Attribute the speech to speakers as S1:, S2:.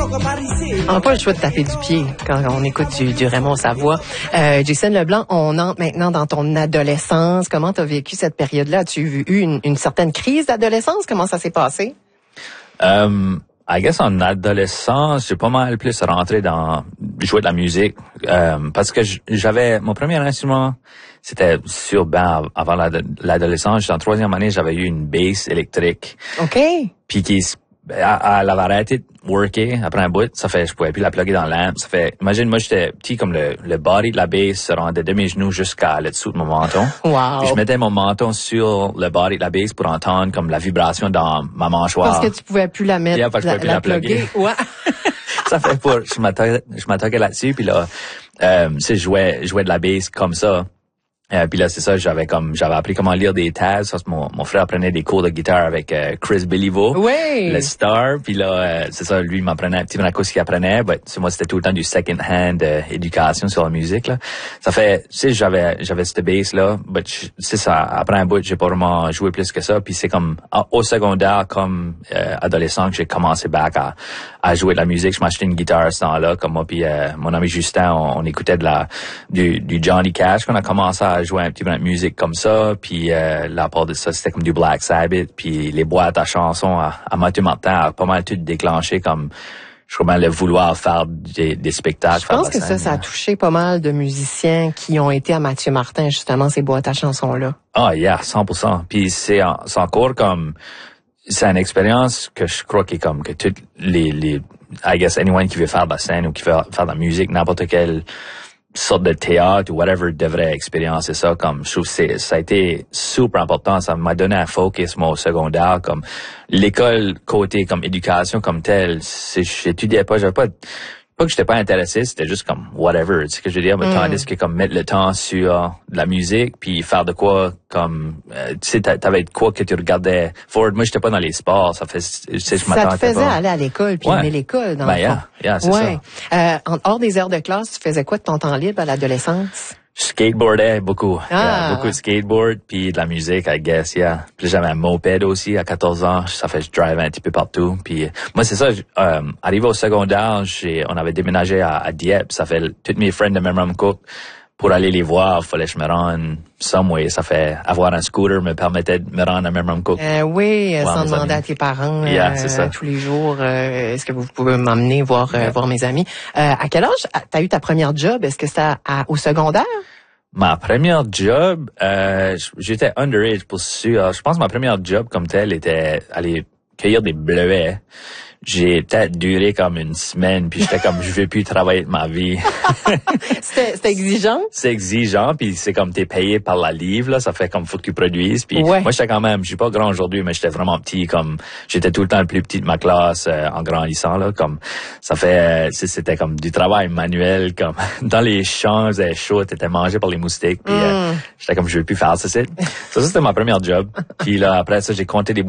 S1: On n'a pas le choix de taper du pied quand on écoute du Raymond Savoie. Jason Leblanc, on entre maintenant dans ton adolescence. Comment tu as vécu cette période-là? As-tu eu une certaine crise d'adolescence? Comment ça s'est passé?
S2: I guess en adolescence, j'ai pas mal plus rentré dans jouer de la musique parce que j'avais mon premier instrument, c'était sur avant l'adolescence. En troisième année, j'avais eu une bass électrique.
S1: OK.
S2: Puis elle avait arrêté de worker après un bout. Ça fait, je pouvais plus la plugger dans l'amp. Ça fait, imagine, moi, j'étais petit comme le body de la bass se rendait de mes genoux jusqu'à le dessous de mon menton.
S1: Wow.
S2: Puis je mettais mon menton sur le body de la bass pour entendre comme la vibration dans ma mâchoire.
S1: Parce que tu pouvais plus la mettre,
S2: parce que je pouvais plus la plugger.
S1: Ouais.
S2: Ça fait pour, je m'attaquais là-dessus, puis là, je jouais de la bass comme ça. Puis là, c'est ça, j'avais appris comment lire des tabs. Ça, mon frère prenait des cours de guitare avec Chris Béliveau,
S1: oui,
S2: le star. Puis là, c'est ça, lui, il m'apprenait un petit peu à ce qu'il apprenait. Mais moi, c'était tout le temps du second-hand éducation sur la musique, là. Ça fait, tu sais, j'avais cette bass-là. Mais c'est ça, après un bout, j'ai pas vraiment joué plus que ça. Puis c'est comme, au secondaire, comme adolescent, que j'ai commencé à jouer de la musique. Je m'achetais une guitare à ce temps-là, comme moi puis mon ami Justin, on écoutait du Johnny Cash qu'on a commencé à jouer un petit peu de musique comme ça, puis la part de ça, c'était comme du Black Sabbath, puis les boîtes à chansons à Mathieu Martin a pas mal tout déclenché comme, je crois bien, le vouloir faire des spectacles.
S1: Je pense que ça a touché pas mal de musiciens qui ont été à Mathieu Martin, justement, ces boîtes à chansons-là.
S2: Ah, yeah, 100%. Puis c'est encore comme, c'est une expérience que je crois qui est comme que toutes les I guess anyone qui veut faire de la scène ou qui veut faire de la musique, n'importe quelle sorte de théâtre ou whatever devrait expériencer ça. Comme je trouve ça a été super important. Ça m'a donné un focus moi au secondaire, comme l'école côté comme éducation comme telle. J'étudiais pas, j'avais pas que j'étais pas intéressé, c'était juste comme whatever, tu sais ce que je veux dire, mais tandis que comme mettre le temps sur de la musique puis faire de quoi comme tu sais t'avais de quoi que tu regardais forward. Moi j'étais pas dans les sports, ça fait tu sais je m'attendais pas.
S1: Ça te faisait aller à l'école puis aimer l'école dans le fond.
S2: Yeah, c'est
S1: ça. En hors des heures de classe, tu faisais quoi de ton temps libre à l'adolescence?
S2: Je skateboardais beaucoup. Beaucoup de skateboard puis de la musique, I guess, yeah. Puis j'avais un moped aussi à 14 ans. Ça fait que je drive un petit peu partout. Puis moi, c'est ça, arrivé au secondaire, on avait déménagé à Dieppe. Ça fait toutes mes friends de Memramcook. Pour aller les voir, fallait que je me rende somewhere. Ça fait avoir un scooter me permettait de me rendre à Memramcook.
S1: Oui, sans demander à tes parents
S2: c'est ça.
S1: tous les jours. Est-ce que vous pouvez m'emmener voir mes amis? À quel âge t'as eu ta première job? Est-ce que c'était au secondaire?
S2: Ma première job, j'étais underage pour sûr. Je pense que ma première job comme telle était aller cueillir des bleuets. J'ai peut-être duré comme une semaine, puis j'étais comme, je veux plus travailler de ma vie.
S1: C'était exigeant?
S2: C'est exigeant, puis c'est comme t'es payé par la livre, là, ça fait comme faut que tu produises. Puis moi, j'étais quand même, je suis pas grand aujourd'hui, mais j'étais vraiment petit, comme j'étais tout le temps le plus petit de ma classe en grandissant, là, comme ça fait, c'était comme du travail manuel, comme dans les champs, c'était chaud, t'étais mangé par les moustiques, puis j'étais comme, je veux plus faire ça. Ça, c'était ma première job. Puis là, après ça, j'ai compté des